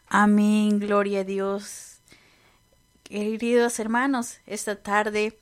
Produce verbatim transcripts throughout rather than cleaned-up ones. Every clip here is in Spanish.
Amén, gloria a Dios. Queridos hermanos, esta tarde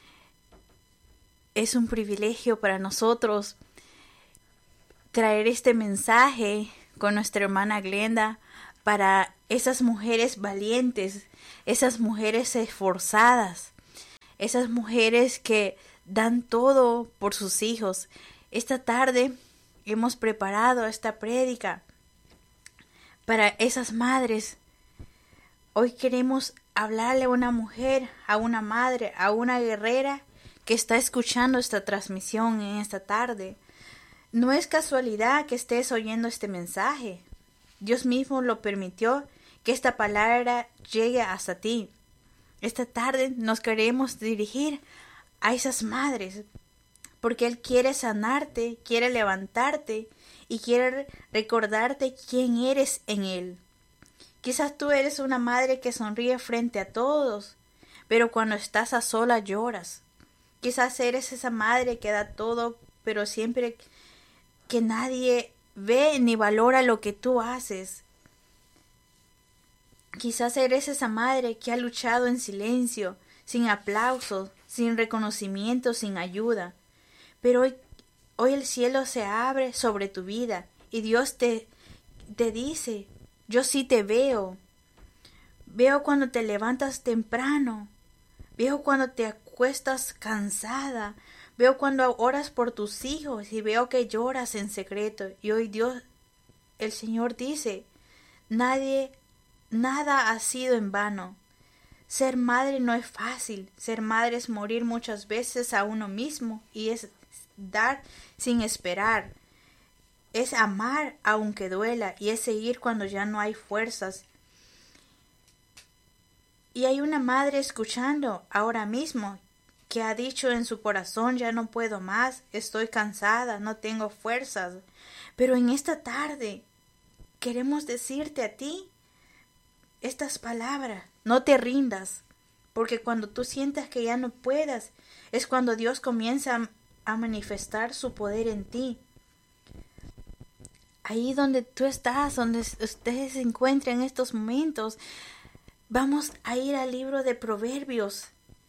es un privilegio para nosotros traer este mensaje con nuestra hermana Glenda para esas mujeres valientes, esas mujeres esforzadas, esas mujeres que dan todo por sus hijos. Esta tarde hemos preparado esta prédica para esas madres. Hoy queremos hablarle a una mujer, a una madre, a una guerrera que está escuchando esta transmisión en esta tarde. No es casualidad que estés oyendo este mensaje. Dios mismo lo permitió que esta palabra llegue hasta ti. Esta tarde nos queremos dirigir a esas madres, porque Él quiere sanarte, quiere levantarte y quiere recordarte quién eres en Él. Quizás tú eres una madre que sonríe frente a todos, pero cuando estás a solas lloras. Quizás eres esa madre que da todo, pero siempre que nadie ve ni valora lo que tú haces. Quizás eres esa madre que ha luchado en silencio, sin aplausos, sin reconocimiento, sin ayuda. Pero hoy, hoy el cielo se abre sobre tu vida y Dios te, te dice: yo sí te veo. Veo cuando te levantas temprano. Veo cuando te acuestas cansada. Veo cuando oras por tus hijos y veo que lloras en secreto. Y hoy Dios, el Señor dice: nadie, nada ha sido en vano. Ser madre no es fácil. Ser madre es morir muchas veces a uno mismo y es dar sin esperar. Es amar aunque duela y es seguir cuando ya no hay fuerzas. Y hay una madre escuchando ahora mismo que ha dicho en su corazón: ya no puedo más, estoy cansada, no tengo fuerzas. Pero en esta tarde queremos decirte a ti estas palabras: no te rindas, porque cuando tú sientas que ya no puedas, es cuando Dios comienza a, a manifestar su poder en ti. Ahí donde tú estás, donde ustedes se encuentran en estos momentos, vamos a ir al libro de Proverbios,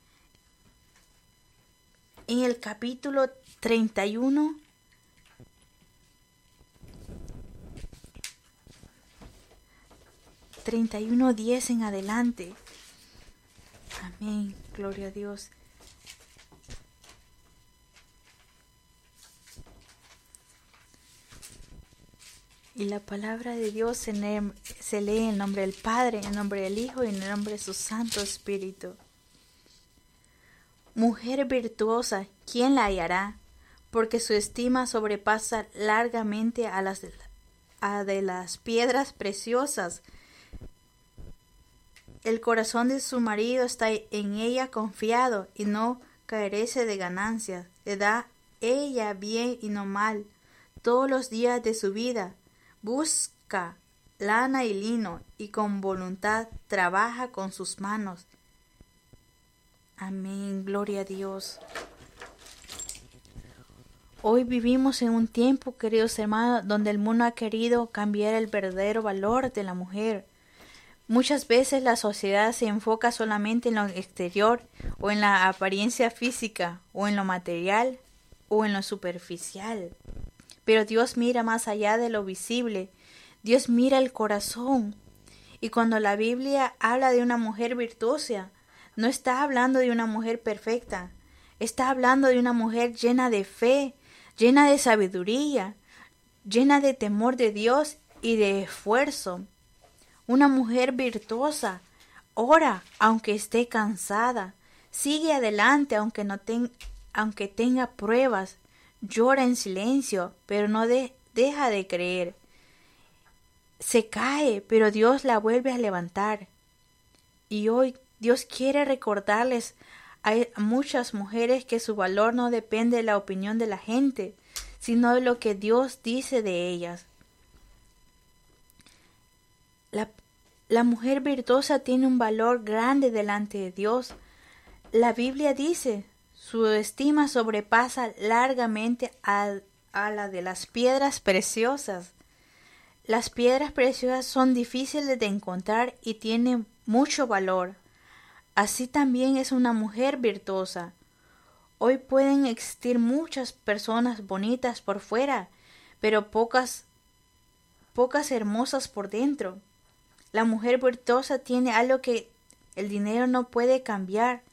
en el capítulo treinta y uno, treinta y uno, diez en adelante. Amén, gloria a Dios. Y la palabra de Dios se lee, se lee en nombre del Padre, en nombre del Hijo y en el nombre de su Santo Espíritu. Mujer virtuosa, ¿quién la hallará? Porque su estima sobrepasa largamente a las de, a de las piedras preciosas. El corazón de su marido está en ella confiado y no carece de ganancias. Le da ella bien y no mal todos los días de su vida. Busca lana y lino y con voluntad trabaja con sus manos. Amén, gloria a Dios. Hoy vivimos en un tiempo, queridos hermanos, donde el mundo ha querido cambiar el verdadero valor de la mujer. Muchas veces la sociedad se enfoca solamente en lo exterior o en la apariencia física o en lo material o en lo superficial. Pero Dios mira más allá de lo visible. Dios mira el corazón. Y cuando la Biblia habla de una mujer virtuosa, no está hablando de una mujer perfecta. Está hablando de una mujer llena de fe, llena de sabiduría, llena de temor de Dios y de esfuerzo. Una mujer virtuosa ora aunque esté cansada, sigue adelante aunque no ten, aunque tenga pruebas, llora en silencio, pero no de, deja de creer. Se cae, pero Dios la vuelve a levantar. Y hoy Dios quiere recordarles a muchas mujeres que su valor no depende de la opinión de la gente, sino de lo que Dios dice de ellas. La, la mujer virtuosa tiene un valor grande delante de Dios. La Biblia dice: su estima sobrepasa largamente a, a la de las piedras preciosas. Las piedras preciosas son difíciles de encontrar y tienen mucho valor. Así también es una mujer virtuosa. Hoy pueden existir muchas personas bonitas por fuera, pero pocas, pocas hermosas por dentro. La mujer virtuosa tiene algo que el dinero no puede cambiar.